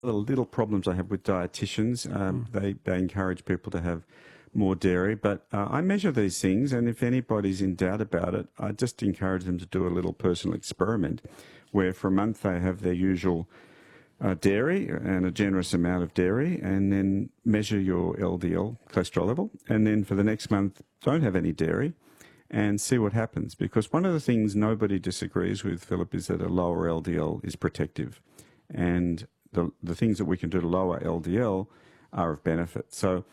the little problems I have with dietitians. They encourage people to have more dairy, but I measure these things, and if anybody's in doubt about it, I just encourage them to do a little personal experiment where for a month they have their usual dairy and a generous amount of dairy, and then measure your LDL cholesterol level, and then for the next month don't have any dairy and see what happens. Because one of the things nobody disagrees with, Philip, is that a lower LDL is protective, and the things that we can do to lower LDL are of benefit. So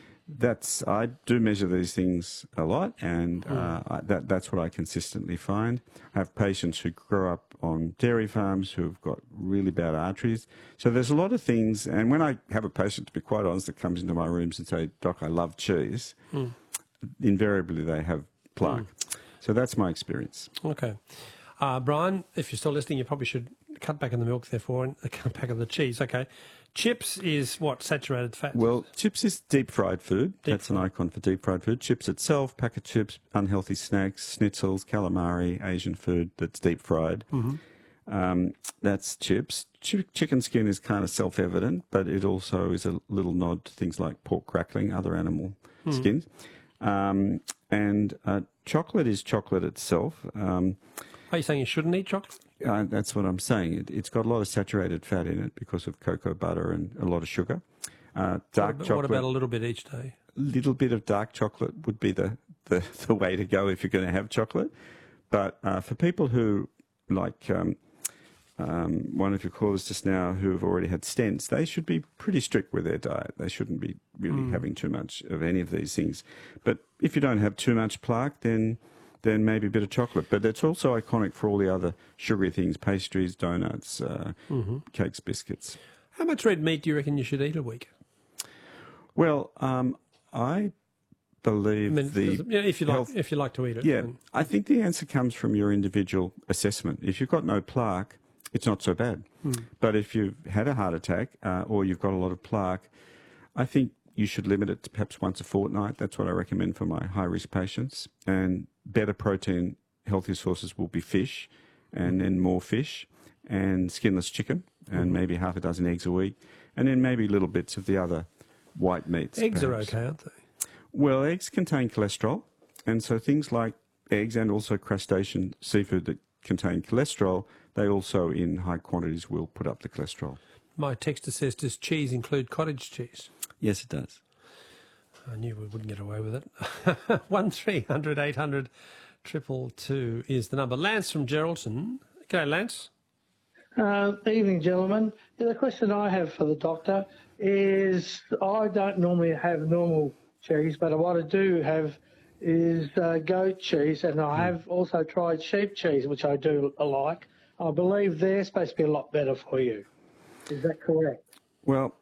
I do measure these things a lot, and that's what I consistently find. I have patients who grow up on dairy farms who've got really bad arteries. So there's a lot of things, and when I have a patient, to be quite honest, that comes into my rooms and say, "Doc, I love cheese," invariably they have plaque. So that's my experience. Okay. Brian, if you're still listening, you probably should cut back on the milk, therefore, and cut back on the cheese. Okay. Chips is what? Saturated fat? Well, chips is deep-fried food. That's an icon for deep-fried food. Chips itself, pack of chips, unhealthy snacks, schnitzels, calamari, Asian food that's deep-fried. That's chips. Chicken skin is kind of self-evident, but it also is a little nod to things like pork crackling, other animal skins. And chocolate is chocolate itself. Are you saying you shouldn't eat chocolate? That's what I'm saying. It's got a lot of saturated fat in it because of cocoa butter and a lot of sugar. Dark chocolate. What about a little bit each day? A little bit of dark chocolate would be the way to go if you're going to have chocolate. But for people who, like one of your callers just now, who have already had stents, they should be pretty strict with their diet. They shouldn't be really having too much of any of these things. But if you don't have too much plaque, then maybe a bit of chocolate. But it's also iconic for all the other sugary things, pastries, donuts, cakes, biscuits. How much red meat do you reckon you should eat a week? Well, I believe if you like to eat it. Yeah, I think the answer comes from your individual assessment. If you've got no plaque, it's not so bad. But if you've had a heart attack or you've got a lot of plaque, I think you should limit it to perhaps once a fortnight. That's what I recommend for my high-risk patients. And better protein, healthier sources will be fish, and then more fish, and skinless chicken, and maybe half a dozen eggs a week, and then maybe little bits of the other white meats. Eggs perhaps. are okay, aren't they? Well, eggs contain cholesterol, and so things like eggs and also crustacean seafood that contain cholesterol, they also in high quantities will put up the cholesterol. My texter says, does cheese include cottage cheese? Yes, it does. I knew we wouldn't get away with it. 1300 800 222 is the number. Lance from Geraldton. Okay, Lance. Evening, gentlemen. The question I have for the doctor is I don't normally have normal cheese, but what I do have is goat cheese, and I have also tried sheep cheese, which I do like. I believe they're supposed to be a lot better for you. Is that correct? Well,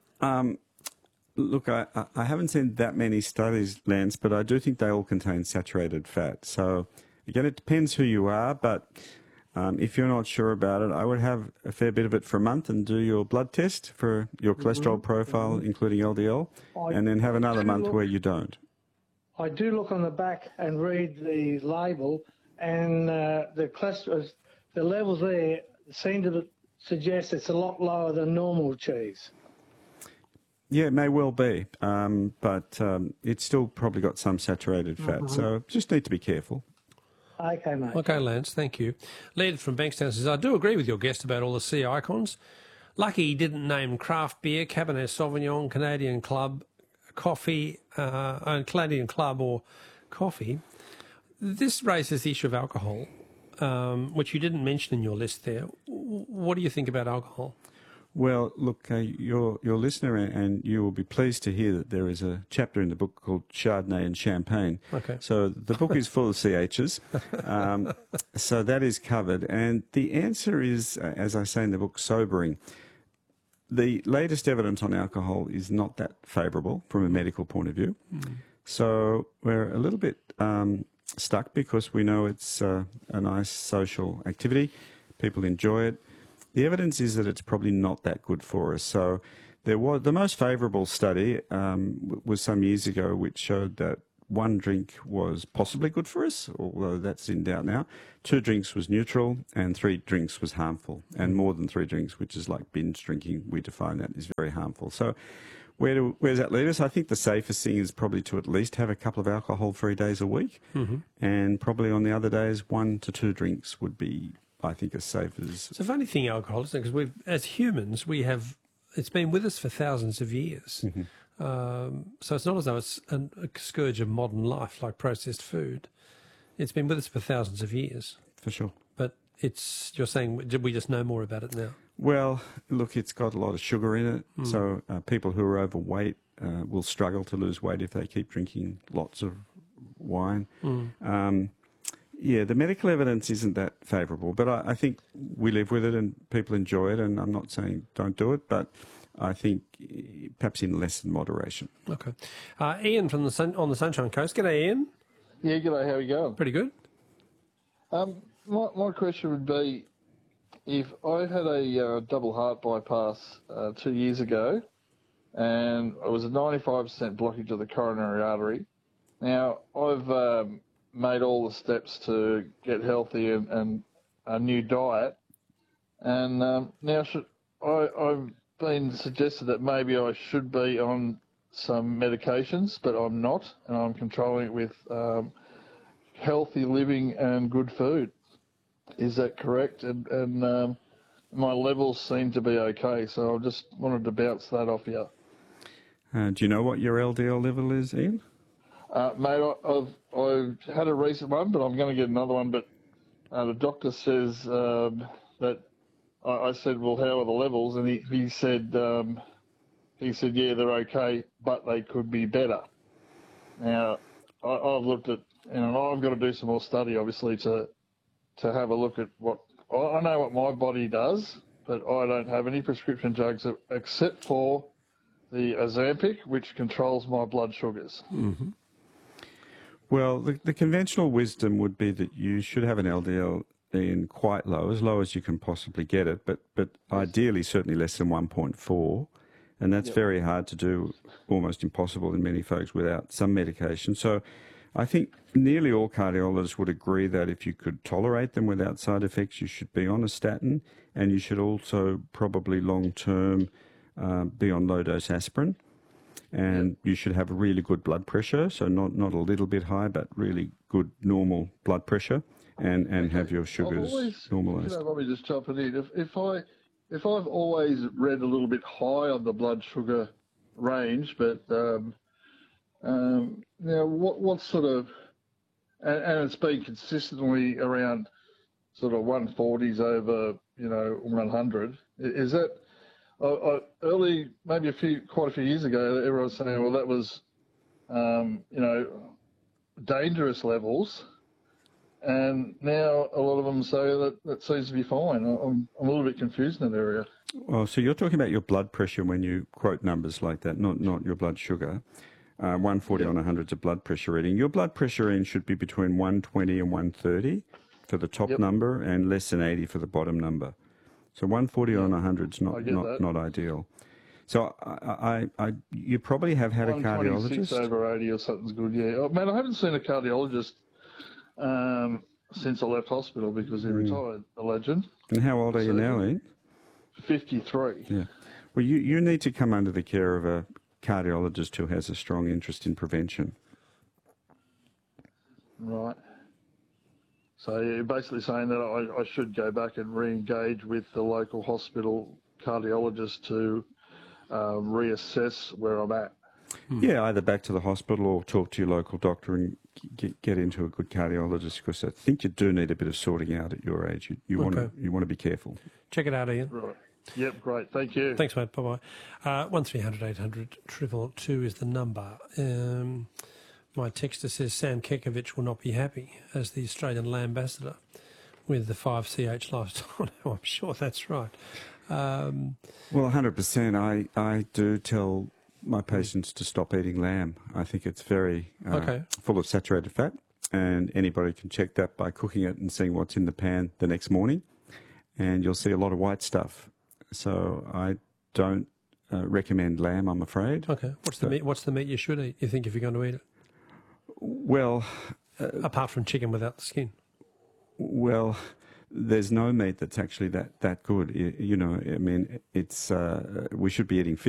look, I haven't seen that many studies, Lance, but I do think they all contain saturated fat. So, again, it depends who you are, but if you're not sure about it, I would have a fair bit of it for a month and do your blood test for your cholesterol profile, including LDL, and then have another month where you don't. I do look on the back and read the label, and the cholesterol, the levels there seem to suggest it's a lot lower than normal cheese. Yeah, it may well be, but it's still probably got some saturated fat, so just need to be careful. Okay, mate. Okay, Lance, thank you. Lead from Bankstown says, I do agree with your guest about all the sea icons. Lucky he didn't name craft beer, Cabernet Sauvignon, Canadian Club, coffee, Canadian Club or coffee. This raises the issue of alcohol, which you didn't mention in your list there. What do you think about alcohol? Well, look, your listener and you will be pleased to hear that there is a chapter in the book called Chardonnay and Champagne. Okay. So the book is full of CHs. So that is covered. And the answer is, as I say in the book, sobering. The latest evidence on alcohol is not that favourable from a medical point of view. So we're a little bit stuck because we know it's a nice social activity. People enjoy it. The evidence is that it's probably not that good for us. So there was the most favourable study was some years ago, which showed that 1 drink was possibly good for us, although that's in doubt now. 2 drinks was neutral, and 3 drinks was harmful. And more than 3 drinks, which is like binge drinking, we define that as very harmful. So where does that leave us? I think the safest thing is probably to at least have a couple of alcohol-free days a week, and probably on the other days, 1 to 2 drinks would be, I think, as safe as... It's a funny thing, alcohol, isn't it? Because as humans, it's been with us for thousands of years. So it's not as though it's a scourge of modern life like processed food. It's been with us for thousands of years. For sure. But you're saying we just know more about it now? Well, look, it's got a lot of sugar in it. So people who are overweight will struggle to lose weight if they keep drinking lots of wine. Yeah, the medical evidence isn't that favourable, but I think we live with it and people enjoy it, and I'm not saying don't do it, but I think perhaps in less than moderation. Okay. Ian on the Sunshine Coast. G'day, Ian. Yeah, g'day, how are you going? Pretty good. My question would be, if I had a double heart bypass 2 years ago, and it was a 95% blockage of the coronary artery. Now, I've made all the steps to get healthy and a new diet, and now I've been suggested that maybe I should be on some medications, but I'm not, and I'm controlling it with healthy living and good food. Is that correct? And my levels seem to be okay, so I just wanted to bounce that off you. Do you know what your LDL level is, Ian? Mate, I've had a recent one, but I'm going to get another one. But the doctor says that I said, well, how are the levels? And he said, yeah, they're okay, but they could be better. Now, I've looked at, and I've got to do some more study, obviously, to have a look at what I know what my body does, but I don't have any prescription drugs except for the Ozempic, which controls my blood sugars. Well, the conventional wisdom would be that you should have an LDL in quite low as you can possibly get it, but ideally certainly less than 1.4, and that's very hard to do, almost impossible in many folks without some medication. So I think nearly all cardiologists would agree that if you could tolerate them without side effects, you should be on a statin, and you should also probably long-term be on low-dose aspirin. And you should have a really good blood pressure, so not a little bit high, but really good normal blood pressure, and have your sugars normalised. Let me just jump in. If I've always read a little bit high on the blood sugar range, but now what sort of, and it's been consistently around sort of 140s over 100. Is that? Early, maybe quite a few years ago, everyone was saying, well, that was, dangerous levels. And now a lot of them say that seems to be fine. I'm a little bit confused in that area. Well, so you're talking about your blood pressure when you quote numbers like that, not your blood sugar. 140 on 100 is a blood pressure reading. Your blood pressure reading should be between 120 and 130 for the top number and less than 80 for the bottom number. So 140 on 100 is not ideal. So you probably have had a cardiologist. 126 over 80 or something's good, yeah. Oh, man, I haven't seen a cardiologist since I left hospital because he retired, the legend. And how old are you now, Ian? 53. Yeah. Well, you need to come under the care of a cardiologist who has a strong interest in prevention. Right. So you're basically saying that I should go back and re-engage with the local hospital cardiologist to reassess where I'm at. Yeah, either back to the hospital or talk to your local doctor and get into a good cardiologist, because I think you do need a bit of sorting out at your age. You want to be careful. Check it out, Ian. Right. Yep, great. Thank you. Thanks, mate. Bye-bye. 1300 800 222 is the number. My texter says Sam Kekovich will not be happy as the Australian Land Ambassador with the 5CH lifestyle. I'm sure that's right. Well, 100%. I do tell my patients to stop eating lamb. I think it's very full of saturated fat, and anybody can check that by cooking it and seeing what's in the pan the next morning, and you'll see a lot of white stuff. So I don't recommend lamb, I'm afraid. Okay. What's the meat you should eat, you think, if you're going to eat it? Well, apart from chicken without the skin? well, there's no meat that's actually that good. You know, I mean, it's we should be eating fish.